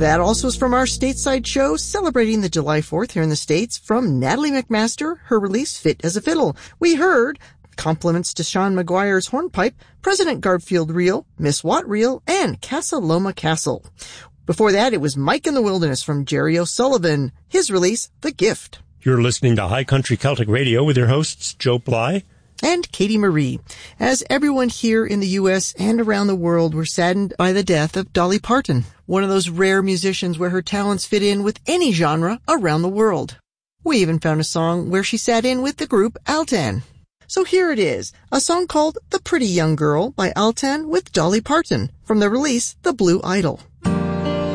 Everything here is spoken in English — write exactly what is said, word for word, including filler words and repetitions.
That also is from our stateside show celebrating the July fourth here in the States from Natalie McMaster, her release Fit as a Fiddle. We heard compliments to Sean Maguire's hornpipe, President Garfield Reel, Miss Watt Reel, and Casa Loma Castle. Before that, it was Mike in the Wilderness from Jerry O'Sullivan, his release The Gift. You're listening to High Country Celtic Radio with your hosts Joe Bly and Katie Marie. As everyone here in the U S and around the world were saddened by the death of Dolly Parton, one of those rare musicians where her talents fit in with any genre around the world. We even found a song where she sat in with the group Altan. So here it is, a song called The Pretty Young Girl by Altan with Dolly Parton from the release The Blue Idol.